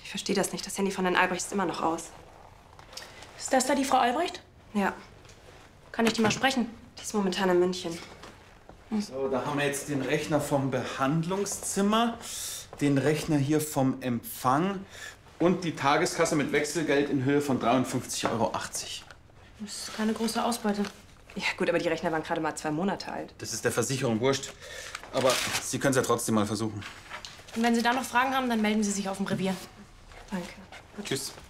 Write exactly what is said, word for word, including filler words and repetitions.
Ich verstehe das nicht. Das Handy von Herrn Albrecht ist immer noch aus. Ist das da die Frau Albrecht? Ja. Kann ich die mal sprechen? Die ist momentan in München. Hm. So, da haben wir jetzt den Rechner vom Behandlungszimmer, den Rechner hier vom Empfang und die Tageskasse mit Wechselgeld in Höhe von dreiundfünfzig Euro achtzig. Das ist keine große Ausbeute. Ja gut, aber die Rechner waren gerade mal zwei Monate alt. Das ist der Versicherung wurscht. Aber Sie können es ja trotzdem mal versuchen. Und wenn Sie da noch Fragen haben, dann melden Sie sich auf dem Revier. Danke. Tschüss.